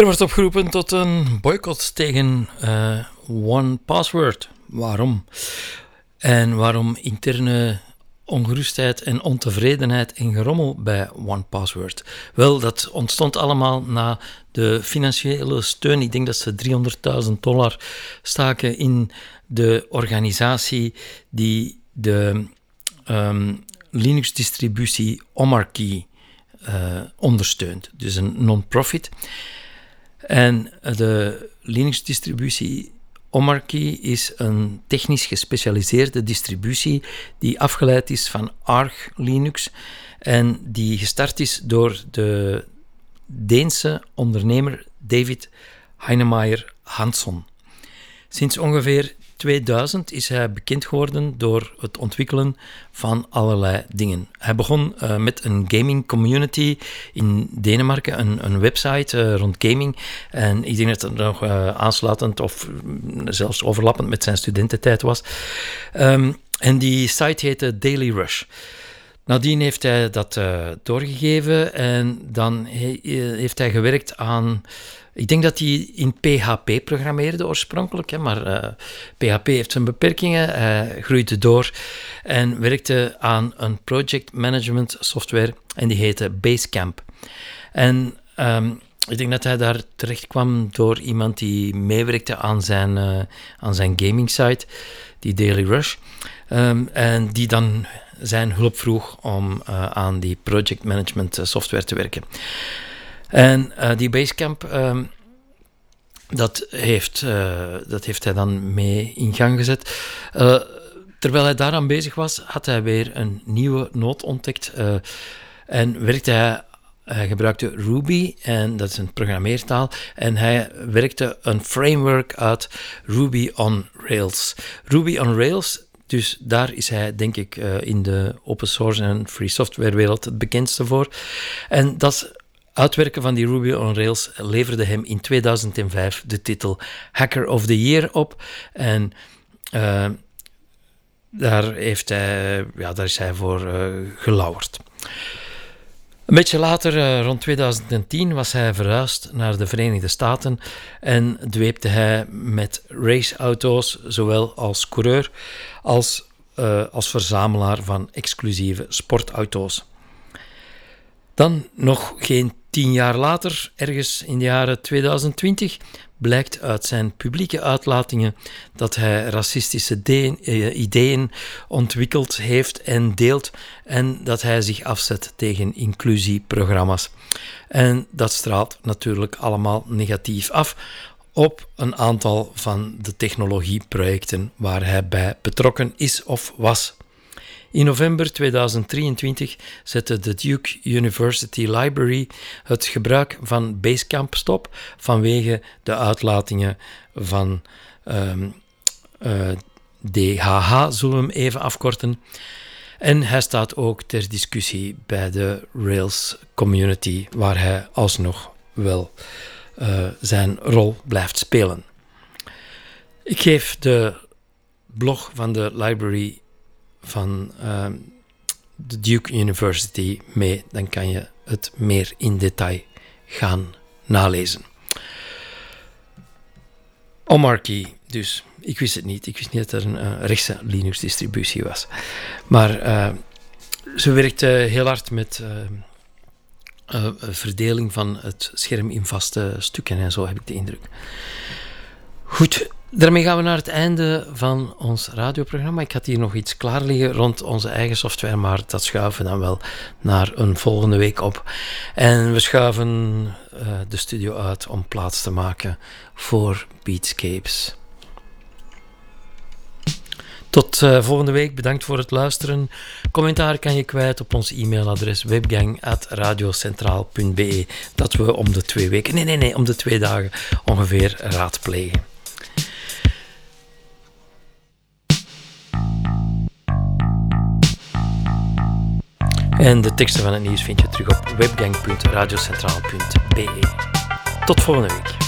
Er wordt opgeroepen tot een boycott tegen OnePassword. Waarom? En waarom interne ongerustheid en ontevredenheid en gerommel bij OnePassword? Wel, dat ontstond allemaal na de financiële steun. Ik denk dat ze $300.000 staken in de organisatie die de Linux-distributie Omarchy ondersteunt. Dus een non-profit. En de Linux-distributie Omarchy is een technisch gespecialiseerde distributie die afgeleid is van Arch Linux en die gestart is door de Deense ondernemer David Heinemeier Hansson. Sinds ongeveer 2000 is hij bekend geworden door het ontwikkelen van allerlei dingen. Hij begon met een gaming community in Denemarken, een website rond gaming. En ik denk dat het nog aansluitend of zelfs overlappend met zijn studententijd was. En die site heette Daily Rush. Nadien heeft hij dat doorgegeven en dan heeft hij gewerkt aan... Ik denk dat hij in PHP programmeerde oorspronkelijk, maar PHP heeft zijn beperkingen. Hij groeide door en werkte aan een project management software en die heette Basecamp. En ik denk dat hij daar terecht kwam door iemand die meewerkte aan zijn gaming site, die Daily Rush, en die dan zijn hulp vroeg om aan die project management software te werken. En die Basecamp, dat heeft hij dan mee in gang gezet. Terwijl hij daaraan bezig was, had hij weer een nieuwe nood ontdekt. En hij gebruikte Ruby, en dat is een programmeertaal. En hij werkte een framework uit Ruby on Rails. Ruby on Rails... Dus daar is hij, denk ik, in de open source en free software wereld het bekendste voor. En dat uitwerken van die Ruby on Rails leverde hem in 2005 de titel Hacker of the Year op. En daar is hij voor gelauwerd. Een beetje later, rond 2010, was hij verhuisd naar de Verenigde Staten en dweepte hij met raceauto's, zowel als coureur als verzamelaar van exclusieve sportauto's. Dan, nog geen 10 jaar later, ergens in de jaren 2020, blijkt uit zijn publieke uitlatingen dat hij racistische ideeën ontwikkeld heeft en deelt en dat hij zich afzet tegen inclusieprogramma's. En dat straalt natuurlijk allemaal negatief af op een aantal van de technologieprojecten waar hij bij betrokken is of was. In november 2023 zette de Duke University Library het gebruik van Basecamp stop vanwege de uitlatingen van DHH, zullen we hem even afkorten. En hij staat ook ter discussie bij de Rails community, waar hij alsnog wel zijn rol blijft spelen. Ik geef de blog van de library van de Duke University mee, dan kan je het meer in detail gaan nalezen. Omarchy, dus. Ik wist het niet. Ik wist niet dat er een rechtse Linux-distributie was. Maar ze werkte heel hard met verdeling van het scherm in vaste stukken en zo heb ik de indruk. Goed. Daarmee gaan we naar het einde van ons radioprogramma. Ik had hier nog iets klaar liggen rond onze eigen software, maar dat schuiven we dan wel naar een volgende week op. En we schuiven de studio uit om plaats te maken voor Beatscapes. Tot volgende week. Bedankt voor het luisteren. Commentaar kan je kwijt op ons e-mailadres webgang@radiocentraal.be, dat we om de 2 weken, om de 2 dagen ongeveer raadplegen. En de teksten van het nieuws vind je terug op webgang.radiocentraal.be. Tot volgende week.